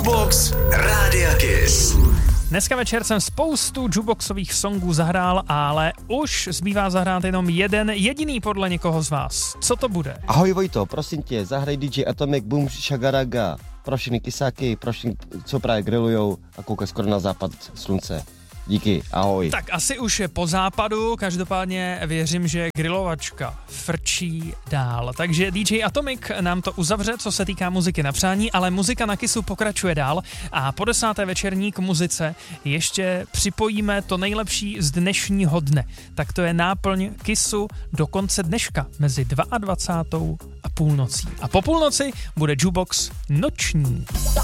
Jukebox Rádia Kiss. Dneska večer jsem spoustu jukeboxových songů zahrál, ale už zbývá zahrát jenom jeden jediný podle někoho z vás. Co to bude? Ahoj Vojto, prosím tě, zahraj DJ Atomic Boom Shagaraga. Pro všechny kysáky, pro všechny, co právě grillujou a koukají skoro na západ slunce. Díky, ahoj. Tak asi už je po západu, každopádně věřím, že grilovačka frčí dál. Takže DJ Atomic nám to uzavře, co se týká muziky na přání, ale muzika na Kissu pokračuje dál a po 10. večerní k muzice ještě připojíme to nejlepší z dnešního dne. Tak to je náplň Kissu do konce dneška mezi 22. a půlnocí. A po půlnoci bude jukebox noční.